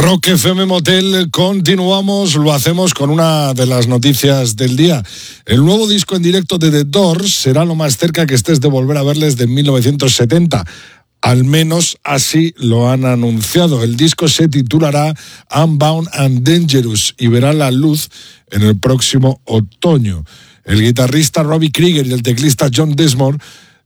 Rock FM Motel, continuamos, lo hacemos con una de las noticias del día. El nuevo disco en directo de The Doors será lo más cerca que estés de volver a verles de 1970. Al menos así lo han anunciado. El disco se titulará Unbound and Dangerous y verá la luz en el próximo otoño. El guitarrista Robbie Krieger y el teclista John Densmore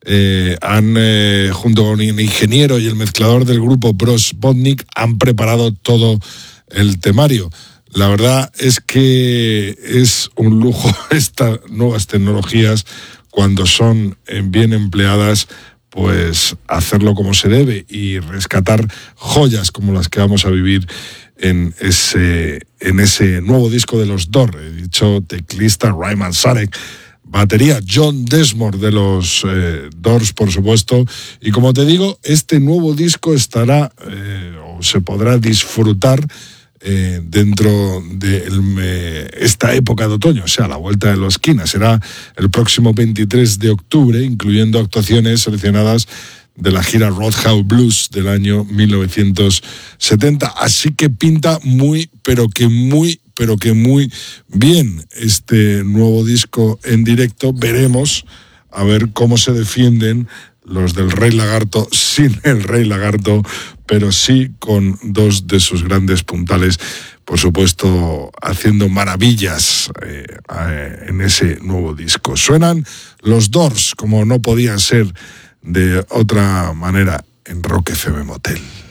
junto con el ingeniero y el mezclador del grupo Bruce Botnick han preparado todo el temario. La verdad es que es un lujo estas nuevas tecnologías, cuando son bien empleadas, pues hacerlo como se debe y rescatar joyas como las que vamos a vivir en ese nuevo disco de los Doors. He dicho teclista Ryan Manzarek, batería John Densmore de los Doors, por supuesto. Y como te digo, este nuevo disco estará o se podrá disfrutar dentro de esta época de otoño, o sea, a la vuelta de la esquina. Será el próximo 23 de octubre, incluyendo actuaciones seleccionadas de la gira Roadhouse Blues del año 1970. Así que pinta muy, pero que muy bien este nuevo disco en directo. Veremos a ver cómo se defienden los del Rey Lagarto sin el Rey Lagarto, pero sí con dos de sus grandes puntales, por supuesto, haciendo maravillas en ese nuevo disco. Suenan los Doors, como no podía ser de otra manera, en Rock FM Motel.